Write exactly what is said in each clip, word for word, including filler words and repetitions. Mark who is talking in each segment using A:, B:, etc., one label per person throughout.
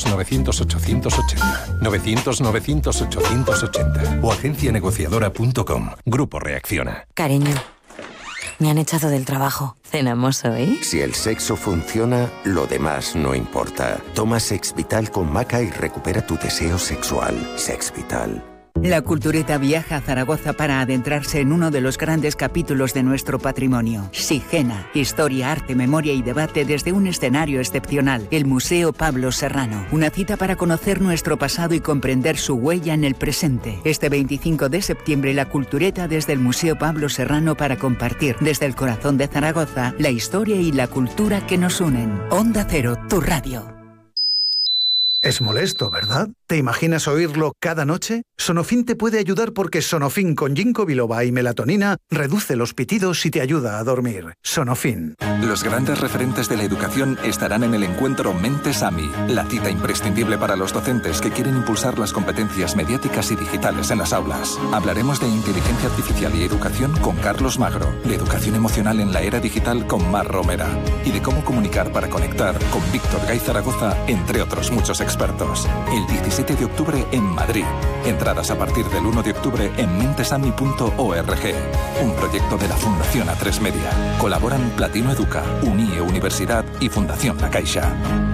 A: novecientos ochocientos ochenta. novecientos novecientos ochocientos ochenta. O agencia negociadora punto com. Grupo Reacciona.
B: Cariño, me han echado del trabajo. ¿Cenamos hoy?
C: Si el sexo funciona, lo demás no importa. Toma Sex Vital con maca y recupera tu deseo sexual. Sex Vital.
D: La Cultureta viaja a Zaragoza para adentrarse en uno de los grandes capítulos de nuestro patrimonio. Sigena, historia, arte, memoria y debate desde un escenario excepcional, el Museo Pablo Serrano. Una cita para conocer nuestro pasado y comprender su huella en el presente. Este veinticinco de septiembre, la Cultureta desde el Museo Pablo Serrano para compartir desde el corazón de Zaragoza la historia y la cultura que nos unen. Onda Cero, tu radio.
E: Es molesto, ¿verdad? ¿Te imaginas oírlo cada noche? Sonofin te puede ayudar porque Sonofin con ginkgo biloba y melatonina reduce los pitidos y te ayuda a dormir. Sonofin.
F: Los grandes referentes de la educación estarán en el encuentro Mentes A M I, la cita imprescindible para los docentes que quieren impulsar las competencias mediáticas y digitales en las aulas. Hablaremos de inteligencia artificial y educación con Carlos Magro, de educación emocional en la era digital con Mar Romera y de cómo comunicar para conectar con Víctor Gay Zaragoza, entre otros muchos expertos. El diecisiete de octubre en Madrid. Entradas a partir del uno de octubre en mentesami punto org. Un proyecto de la Fundación A tres Media. Colaboran Platino Educa, Unie Universidad y Fundación La Caixa.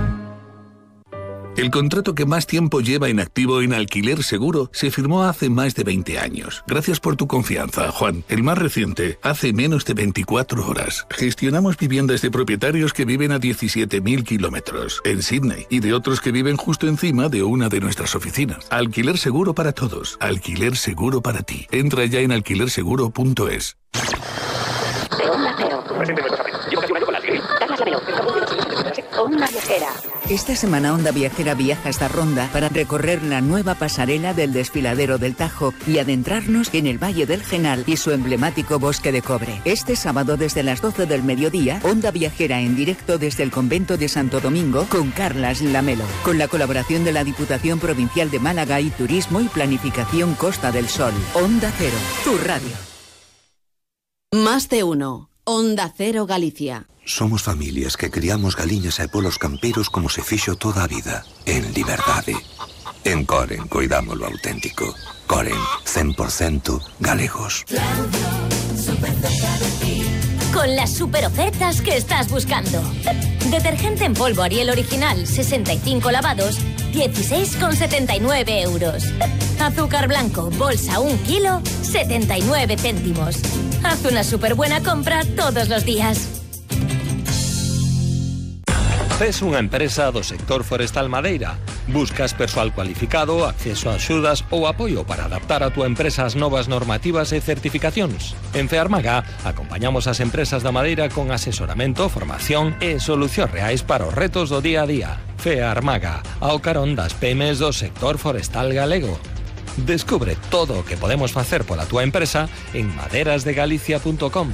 G: El contrato que más tiempo lleva en activo en Alquiler Seguro se firmó hace más de veinte años. Gracias por tu confianza, Juan. El más reciente, hace menos de veinticuatro horas. Gestionamos viviendas de propietarios que viven a diecisiete mil kilómetros en Sydney y de otros que viven justo encima de una de nuestras oficinas. Alquiler Seguro para todos. Alquiler Seguro para ti. Entra ya en alquiler seguro punto es.
D: Onda Viajera. Esta semana Onda Viajera viaja hasta Ronda para recorrer la nueva pasarela del desfiladero del Tajo y adentrarnos en el Valle del Genal y su emblemático Bosque de Cobre. Este sábado desde las doce del mediodía, Onda Viajera en directo desde el convento de Santo Domingo con Carlas Lamelo, con la colaboración de la Diputación Provincial de Málaga y Turismo y Planificación Costa del Sol. Onda Cero, tu radio.
H: Más de uno. Onda Cero Galicia.
C: Somos familias que criamos galiñas e polos camperos como se fixo toda a vida, en liberdade. En Coren cuidamos lo auténtico. Coren, cien por ciento galegos.
I: Con las super ofertas que estás buscando. Detergente en polvo Ariel original, sesenta y cinco lavados, dieciséis con setenta y nueve euros. Azúcar blanco, bolsa un kilo, setenta y nueve céntimos. Haz una súper buena compra todos los días.
J: Tes unha empresa do sector forestal madeira. Buscas persoal cualificado, acceso a axudas ou apoio para adaptar a túa empresa ás novas normativas e certificacións. En Fearmaga acompañamos as empresas da madeira con asesoramento, formación e solucións reais para os retos do día a día. Fearmaga, ao carón das pymes do sector forestal galego. Descubre todo o que podemos facer pola túa empresa en maderas de galicia punto com.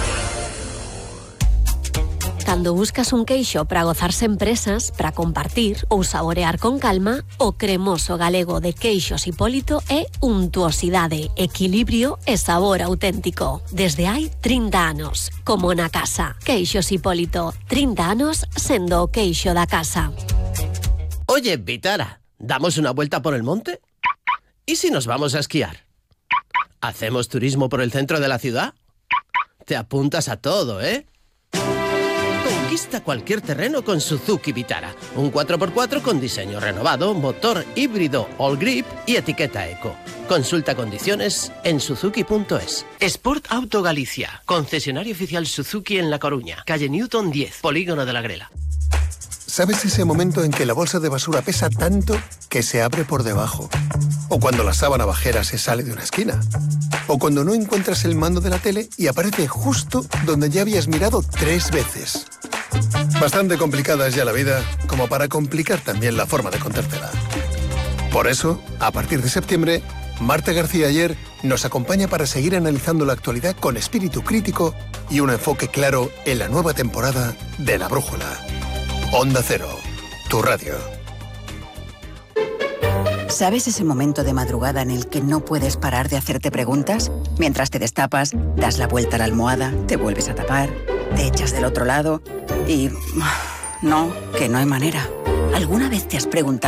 K: Cando buscas un queixo para gozarse en presas, para compartir ou saborear con calma, o cremoso galego de Queixos Hipólito é untuosidade, equilibrio e sabor auténtico. Desde hai trinta anos, como na casa. Queixos Hipólito, trinta anos sendo o queixo da casa.
L: Oye, Vitara, ¿damos una vuelta por el monte? ¿Y si nos vamos a esquiar? ¿Hacemos turismo por el centro de la ciudad? Te apuntas a todo, ¿eh? Conquista cualquier terreno con Suzuki Vitara. Un cuatro por cuatro con diseño renovado, motor híbrido All Grip y etiqueta Eco. Consulta condiciones en suzuki punto es. Sport Auto Galicia. Concesionario oficial Suzuki en La Coruña. Calle Newton diez, Polígono de la Grela.
M: ¿Sabes ese momento en que la bolsa de basura pesa tanto que se abre por debajo? O cuando la sábana bajera se sale de una esquina. O cuando no encuentras el mando de la tele y aparece justo donde ya habías mirado tres veces. Bastante complicada es ya la vida como para complicar también la forma de contártela. Por eso, a partir de septiembre, Marta García Ayer nos acompaña para seguir analizando la actualidad con espíritu crítico y un enfoque claro en la nueva temporada de La Brújula. Onda Cero, tu radio.
N: ¿Sabes ese momento de madrugada en el que no puedes parar de hacerte preguntas? Mientras te destapas, das la vuelta a la almohada, te vuelves a tapar, te echas del otro lado y... no, que no hay manera. ¿Alguna vez te has preguntado